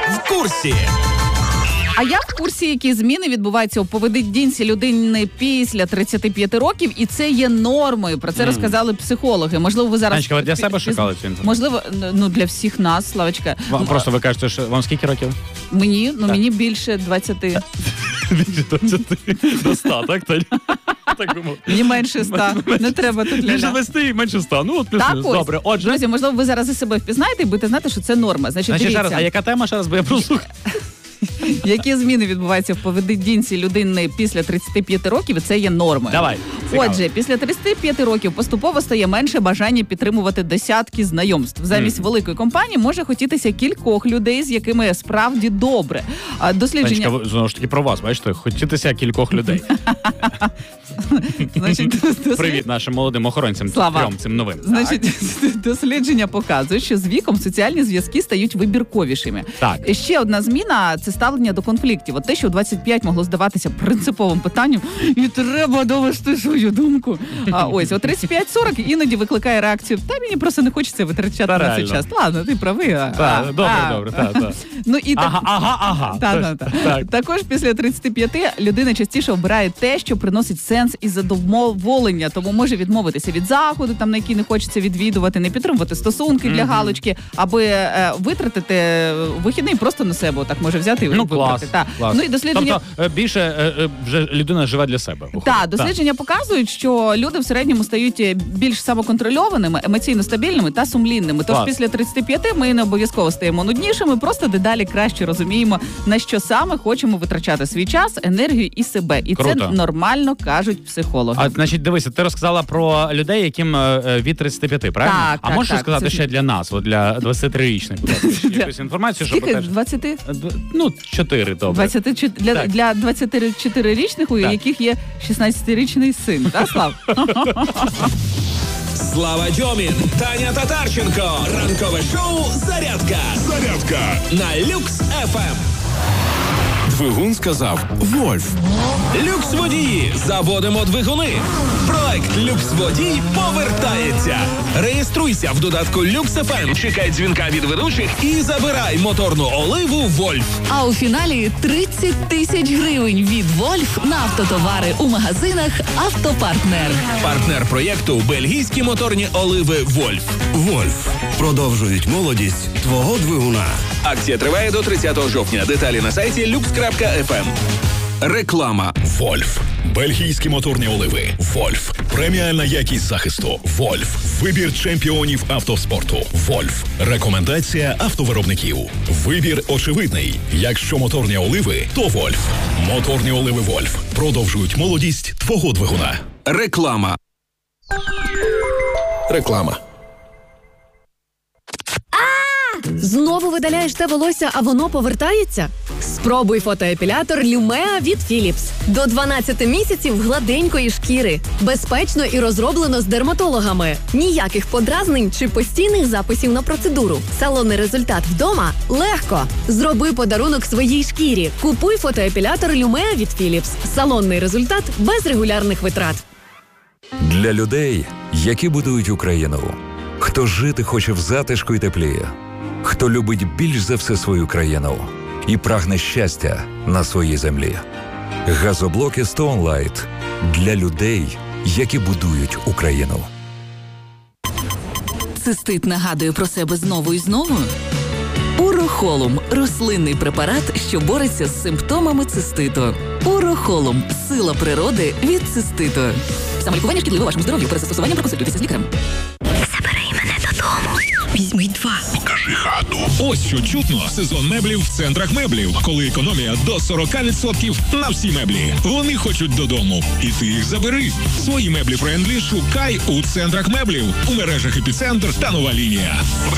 в курсі. А я в курсі, які зміни відбуваються у поведінці людини після 35 років, і це є нормою. Про це розказали психологи. Можливо, ви зараз... Анечка, ви для себе шукали цю інформацію? Можливо, для всіх нас, Славочка. Просто ви кажете, що вам скільки років? Мені більше 20. Більше 20. До 100, так? Мені менше 100. Не треба тут ля-ля. Більше 20 і менше 100. Ну, от плюс-мінус. Добре, отже. Друзі, можливо, ви зараз і себе впізнаєте і будете знати, що це норма. Значить, ще раз, а яка тема ще раз, бо я прослухаю? Які зміни відбуваються в поведінці людини після 35 років, і це є нормою. Давай. Отже, після 35 років поступово стає менше бажання підтримувати десятки знайомств. Замість великої компанії може хотітися кількох людей, з якими справді добре. Дослідження... Анечка, знову ж таки про вас, бачите, хотітися кількох людей. Привіт нашим молодим охоронцям, трьом цим новим. Значить, дослідження показують, що з віком соціальні зв'язки стають вибірковішими. Так. Ще одна зміна – це ставлення до конфліктів. От те, що у 25 могло здаватися принциповим питанням, і треба довести свою думку. А ось, о 35-40 іноді викликає реакцію, та мені просто не хочеться витрачати на цей час. Ладно, ти правий. Добре. Ну, і ага. Також після 35 людина частіше обирає те, що приносить сенс і задоволення, тому може відмовитися від заходу, там на який не хочеться відвідувати, не підтримувати стосунки для галочки, аби витратити вихідний просто на себе, так може взяти і вибрати. Клас. Ну і дослідження... Тобто більше вже людина живе для себе. Так, дослідження показують, що люди в середньому стають більш самоконтрольованими, емоційно стабільними та сумлінними. Тож після 35 ми не обов'язково стаємо нуднішими, просто дедалі краще розуміємо, на що саме хочемо витрачати свій час, енергію і себе. І Круто. це нормально, кажуть психологи. Значить, дивися, ти розказала про людей, яким від 35, правильно? Так, можеш сказати ще для нас, от для 23-річних, будь ласка, якусь інформацію, щоб... Скільки? 20? 4, добре. Для 24-річних, у яких є 16-річний син. Так, Слав? Слава Дьомін, Таня Татарченко. Ранкове шоу «Зарядка» на Люкс ФМ. Двигун сказав «Вольф». Люкс-водії. Заводимо двигуни. Проект «Люкс-водій» повертається. Реєструйся в додатку Люкс ФМ. Чекай дзвінка від ведучих і забирай моторну оливу «Вольф». А у фіналі 30 тисяч гривень від «Вольф» на автотовари у магазинах «Автопартнер». Партнер проєкту бельгійські моторні оливи «Вольф». «Вольф». Продовжують молодість твого двигуна. Акція триває до 30 жовтня. Деталі на сайті lux.fm. Реклама. «Вольф». Бельгійські моторні оливи. «Вольф». Преміальна якість захисту. «Вольф». Вибір чемпіонів автоспорту. «Вольф». Рекомендація автовиробників. Вибір очевидний. Якщо моторні оливи, то «Вольф». Моторні оливи «Вольф» продовжують молодість твого двигуна. Реклама. Знову видаляєш те волосся, а воно повертається? Спробуй фотоепілятор Lumea від Philips. До 12 місяців гладенької шкіри. Безпечно і розроблено з дерматологами. Ніяких подразнень чи постійних записів на процедуру. Салонний результат вдома – легко. Зроби подарунок своїй шкірі. Купуй фотоепілятор Lumea від Philips. Салонний результат без регулярних витрат. Для людей, які будують Україну. Хто жити хоче в затишку і теплі. Хто любить більш за все свою країну і прагне щастя на своїй землі. Газоблоки Stone Light для людей, які будують Україну. Цистит нагадує про себе знову і знову? Урохолум – рослинний препарат, що бореться з симптомами циститу. Урохолум – сила природи від циститу. Самолікування шкідливо вашому здоров'ю. Перед застосуванням проконсультуйтеся з лікарем. Забери мене додому. Візьми 2. Покажи хату. Ось що чутно. Сезон меблів в центрах меблів. Коли економія до 40% на всі меблі. Вони хочуть додому. І ти їх забери. Свої меблі френдлі шукай у центрах меблів. У мережах «Епіцентр» та «Нова лінія».